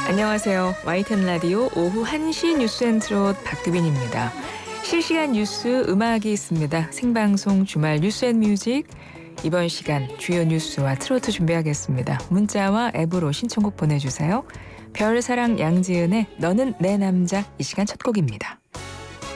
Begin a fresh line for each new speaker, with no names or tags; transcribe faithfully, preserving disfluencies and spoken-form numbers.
안녕하세요. 와이티엔 라디오 오후 한 시 뉴스앤트롯 박두빈입니다. 실시간 뉴스 음악이 있습니다. 생방송 주말 뉴스앤뮤직. 이번 시간 주요 뉴스와 트로트 준비하겠습니다. 문자와 앱으로 신청곡 보내주세요. 별사랑 양지은의 너는 내 남자 이 시간 첫 곡입니다.